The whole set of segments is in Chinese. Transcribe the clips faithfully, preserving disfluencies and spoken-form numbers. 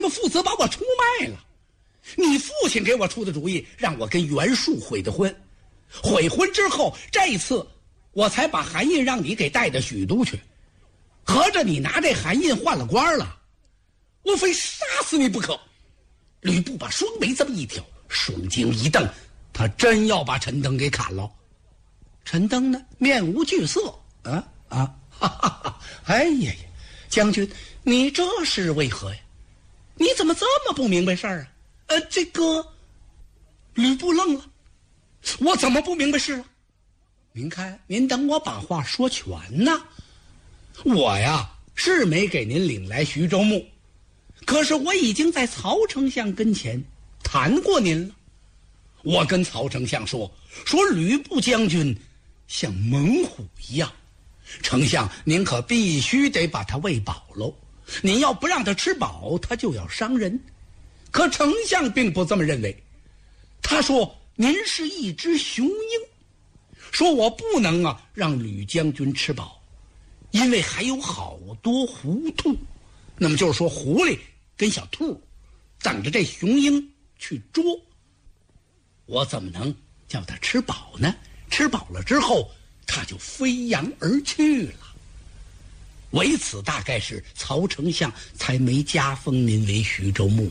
们父子把我出卖了。你父亲给我出的主意，让我跟袁术悔的婚。悔婚之后，这一次我才把韩印让你给带到许都去。合着你拿这韩印换了官了，我非杀死你不可。吕布把双眉这么一挑，双睛一瞪，他真要把陈登给砍了。陈登呢，面无惧色，啊啊，哈哈哈！哎呀呀，将军，你这是为何呀？你怎么这么不明白事儿啊？呃，这个，吕布愣了，我怎么不明白事了？您看，您等我把话说全呐。我呀是没给您领来徐州牧，可是我已经在曹丞相跟前谈过您了。我跟曹丞相说，说吕布将军像猛虎一样，丞相您可必须得把他喂饱喽。您要不让他吃饱，他就要伤人。可丞相并不这么认为，他说您是一只雄鹰，说我不能啊让吕将军吃饱，因为还有好多狐兔，那么就是说狐狸跟小兔等着这雄鹰去捉，我怎么能叫他吃饱呢？吃饱了之后他就飞扬而去了。为此大概是曹丞相才没加封您为徐州牧。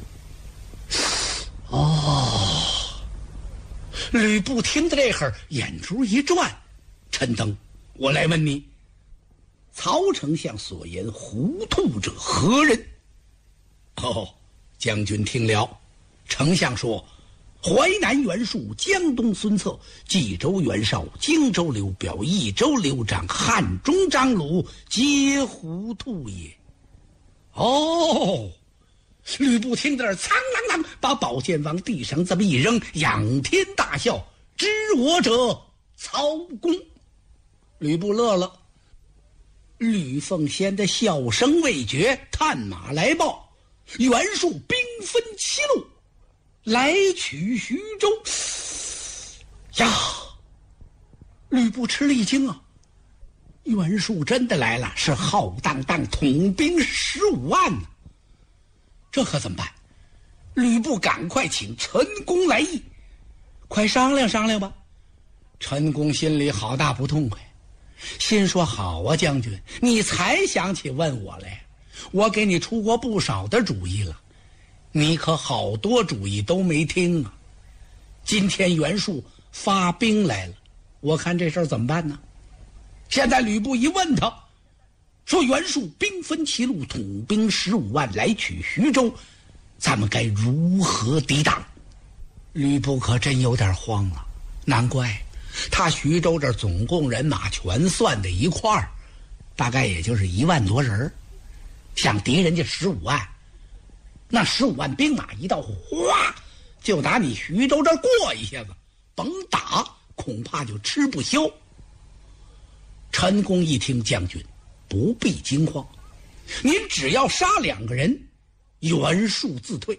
哦，吕布听到这会儿眼珠一转，陈登，我来问你，曹丞相所言狐兔者何人？哦，将军听了，丞相说淮南袁术、江东孙策、冀州袁绍、荆州刘表、益州刘璋、汉中张鲁，皆狐兔也。哦，吕布听到这儿，苍啷啷把宝剑往地上这么一扔，仰天大笑：“知我者，曹公。”吕布乐了。吕奉先的笑声未绝，探马来报，袁术兵分七路，来取徐州。呀！吕布吃了一惊啊！袁术真的来了，是浩荡荡，统兵十五万呢。这可怎么办？吕布赶快请陈宫来议，快商量商量吧。陈宫心里好大不痛快，心说：好啊，将军，你才想起问我来，我给你出过不少的主意了，你可好多主意都没听啊。今天袁术发兵来了，我看这事儿怎么办呢？现在吕布一问他，说袁术兵分七路，统兵十五万来取徐州，咱们该如何抵挡？吕布可真有点慌了，难怪他徐州这总共人马全算在一块儿，大概也就是一万多人，像敌人家十五万，那十五万兵马一到，哗，就打你徐州这儿过一下子，甭打，恐怕就吃不消。陈宫一听，将军不必惊慌，您只要杀两个人，袁术自退。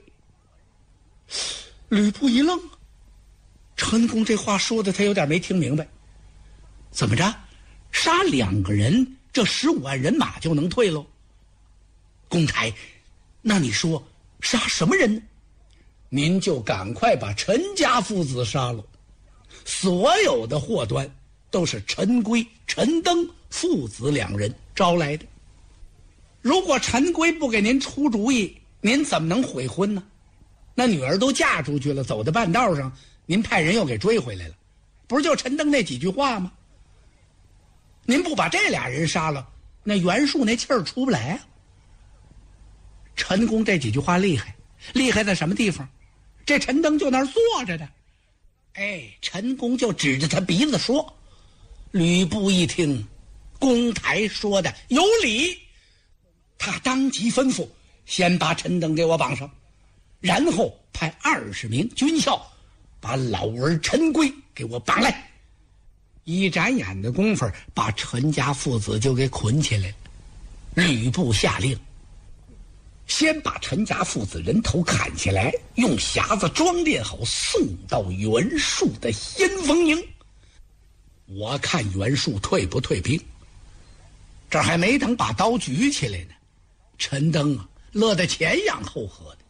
吕布一愣，陈宫这话说的他有点没听明白，怎么着？杀两个人，这十五万人马就能退喽？公台，那你说杀什么人呢？您就赶快把陈家父子杀了，所有的祸端都是陈规、陈登父子两人招来的。如果陈规不给您出主意，您怎么能悔婚呢？那女儿都嫁出去了，走到半道上，您派人又给追回来了，不是就陈登那几句话吗？您不把这俩人杀了，那袁术那气儿出不来啊。陈宫这几句话厉害，厉害在什么地方？这陈登就那儿坐着的，哎，陈宫就指着他鼻子说。吕布一听，公台说的有理，他当即吩咐，先把陈登给我绑上，然后派二十名军校把老儿陈规给我绑来。一眨眼的功夫，把陈家父子就给捆起来了。吕布下令，先把陈家父子人头砍下来，用匣子装殓好，送到袁术的先锋营。我看袁术退不退兵。这还没等把刀举起来呢，陈登啊乐得前仰后合的。